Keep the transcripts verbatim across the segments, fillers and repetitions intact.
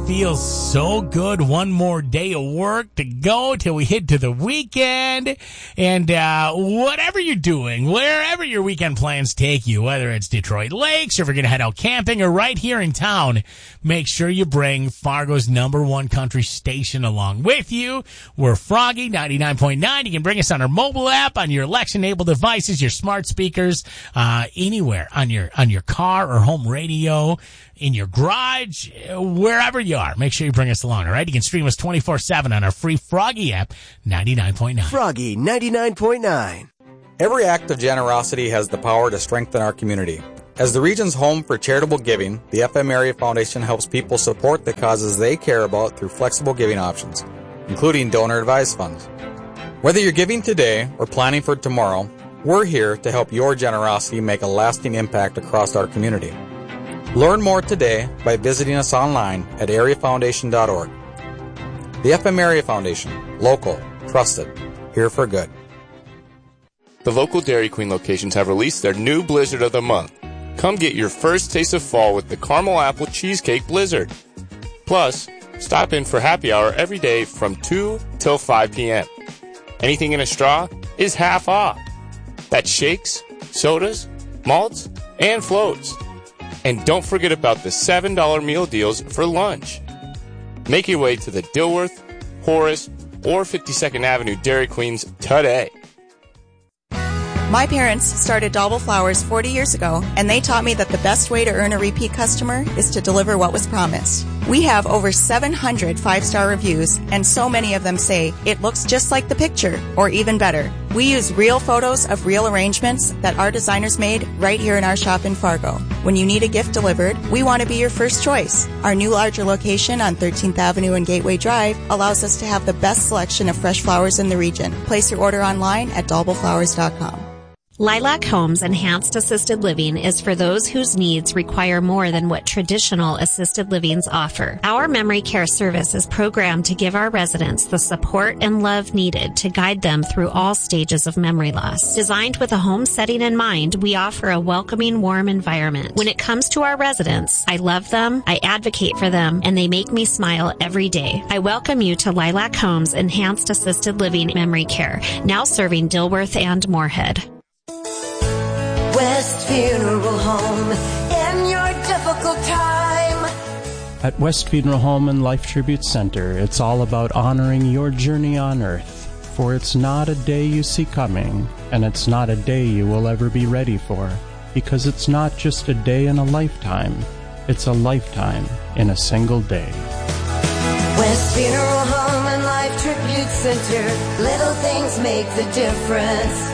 feels so good. One more day of work to go till we head to the weekend. And uh, whatever you're doing, wherever your weekend plans take you, whether it's Detroit Lakes or if you're going to head out camping or right here in town, make sure you bring Fargo's number one country station along with you. We're Froggy ninety-nine point nine. You can bring us on our mobile app, on your Alexa-enabled devices, your smart speakers, uh, anywhere, on your on your car or home radio, in your garage, wherever you are. Make sure you bring us along, all right? You can stream us twenty-four seven on our free Froggy app, ninety-nine point nine. Froggy ninety-nine point nine. Every act of generosity has the power to strengthen our community. As the region's home for charitable giving, the F M Area Foundation helps people support the causes they care about through flexible giving options, including donor-advised funds. Whether you're giving today or planning for tomorrow, we're here to help your generosity make a lasting impact across our community. Learn more today by visiting us online at area foundation dot org. The F M Area Foundation, local, trusted, here for good. The local Dairy Queen locations have released their new Blizzard of the Month. Come get your first taste of fall with the Caramel Apple Cheesecake Blizzard. Plus, stop in for happy hour every day from two till five p.m. Anything in a straw is half off. That's shakes, sodas, malts, and floats. And don't forget about the seven dollar meal deals for lunch. Make your way to the Dilworth, Horace, or fifty-second Avenue Dairy Queens today. My parents started Dauble Flowers forty years ago, and they taught me that the best way to earn a repeat customer is to deliver what was promised. We have over seven hundred five-star reviews, and so many of them say, it looks just like the picture, or even better. We use real photos of real arrangements that our designers made right here in our shop in Fargo. When you need a gift delivered, we want to be your first choice. Our new larger location on thirteenth Avenue and Gateway Drive allows us to have the best selection of fresh flowers in the region. Place your order online at dauble flowers dot com. Lilac Homes Enhanced Assisted Living is for those whose needs require more than what traditional assisted livings offer. Our memory care service is programmed to give our residents the support and love needed to guide them through all stages of memory loss. Designed with a home setting in mind, we offer a welcoming, warm environment. When it comes to our residents, I love them, I advocate for them, and they make me smile every day. I welcome you to Lilac Homes Enhanced Assisted Living Memory Care, now serving Dilworth and Moorhead. West Funeral Home in your difficult time. At West Funeral Home and Life Tribute Center, it's all about honoring your journey on earth. For it's not a day you see coming, and it's not a day you will ever be ready for, because it's not just a day in a lifetime, it's a lifetime in a single day. West Funeral Home and Life Tribute Center, little things make the difference.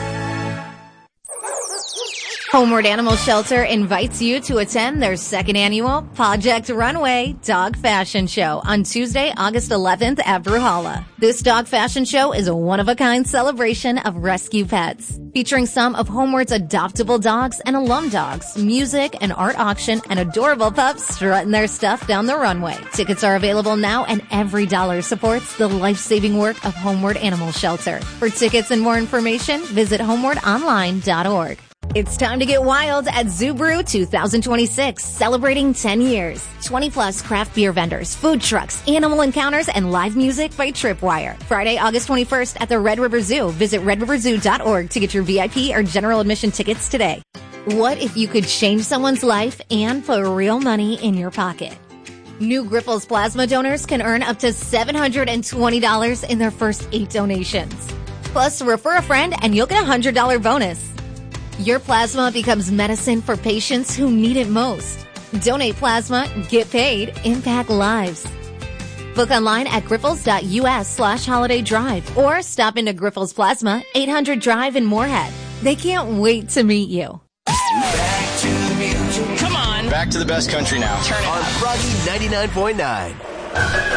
Homeward Animal Shelter invites you to attend their second annual Project Runway Dog Fashion Show on Tuesday, August eleventh at Bruhala. This dog fashion show is a one-of-a-kind celebration of rescue pets, featuring some of Homeward's adoptable dogs and alum dogs, music, an art auction, and adorable pups strutting their stuff down the runway. Tickets are available now, and every dollar supports the life-saving work of Homeward Animal Shelter. For tickets and more information, visit homeward online dot org. It's time to get wild at Zubru twenty twenty-six, celebrating ten years. twenty plus craft beer vendors, food trucks, animal encounters, and live music by Tripwire. Friday, August twenty-first at the Red River Zoo. Visit red river zoo dot org to get your V I P or general admission tickets today. What if you could change someone's life and put real money in your pocket? New Grifols plasma donors can earn up to seven hundred twenty dollars in their first eight donations. Plus, refer a friend and you'll get a one hundred dollars bonus. Your plasma becomes medicine for patients who need it most. Donate plasma, get paid, impact lives. Book online at grifols dot U S slash holiday drive or stop into Grifols Plasma, eight hundred Drive in Moorhead. They can't wait to meet you. Back to the music. Come on. Back to the best country now. Turn it on Froggy ninety-nine point nine.